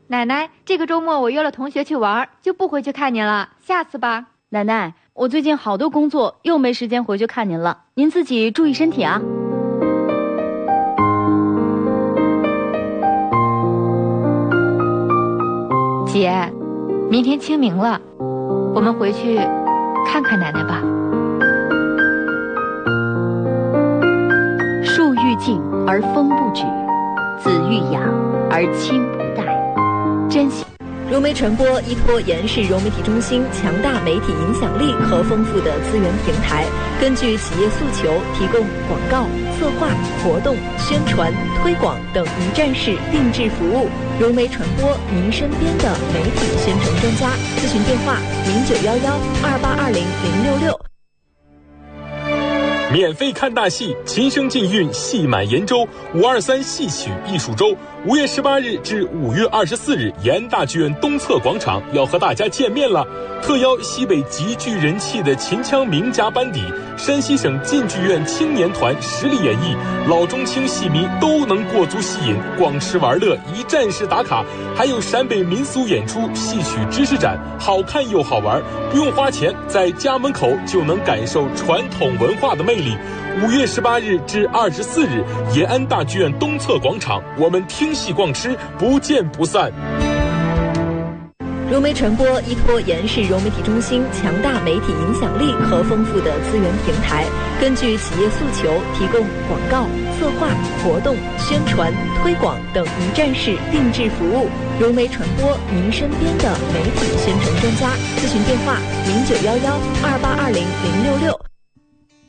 奶奶，这个周末我约了同学去玩，就不回去看您了，下次吧。 奶奶，我最近好多工作，又没时间回去看您了，您自己注意身体啊。 姐，明天清明了，我们回去看看奶奶吧。 树欲静而风不止，子欲养而亲不待。珍惜。 融媒传播依托延世融媒体中心强大媒体影响力和丰富的资源平台，根据企业诉求提供广告、策划、活动、宣传、推广等一站式定制服务。融媒传播，您身边的媒体宣传专家。咨询电话：091128200066。 免费看大戏，琴声禁韵，戏满延州523戏曲艺术周，5月18日至5月24日，延安大剧院东侧广场要和大家见面了。特邀西北极具人气的秦腔名家班底，山西省晋剧院青年团实力演绎，老中青戏迷都能过足戏瘾，逛吃玩乐，一站式打卡。还有陕北民俗演出、戏曲知识展，好看又好玩，不用花钱，在家门口就能感受传统文化的魅力。5月18日至24日，延安大剧院东侧广场，我们听戏逛吃，不见不散。 融媒传播依托延世融媒体中心强大媒体影响力和丰富的资源平台，根据企业诉求提供广告、策划、活动、宣传、推广等一站式定制服务。融媒传播，您身边的媒体宣传专家。咨询电话：091128200066。